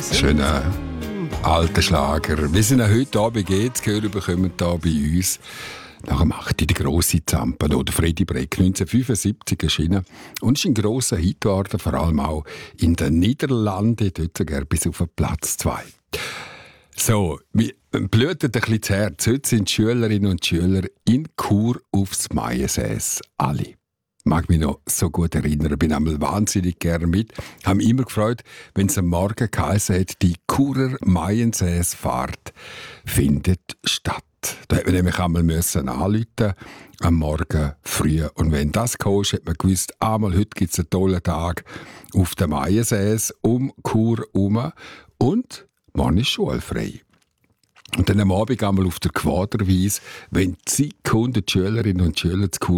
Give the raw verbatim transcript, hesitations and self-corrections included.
Schöner alter Schlager. Wie es Ihnen heute Abend geht, zu hören bekommen hier bei uns. Nach dem acht die grosse Zampano, der Freddy Breck, neunzehnhundertfünfundsiebzig erschienen. Und ist ein grosser Hit geworden, vor allem auch in den Niederlanden, dort sogar bis auf den Platz zwei. So, mir blutet ein bisschen das Herz. Heute sind die Schülerinnen und Schüler in Chur aufs Maiensäß. Alle. Ich mag mich noch so gut erinnern, bin einmal wahnsinnig gerne mit. Haben mich immer gefreut, wenn es am Morgen geheißen hat, die Churer Maiensäßfahrt findet statt. Da hätte man nämlich einmal müssen anrufen am Morgen früh. Und wenn das kam, hat man gewusst, einmal heute gibt es einen tollen Tag auf dem Maiensäß um Chur herum. Und morgen ist schulfrei. Und dann am Abend einmal auf der Quaderwiese, wenn zig hundert Schülerinnen und Schüler zu Chur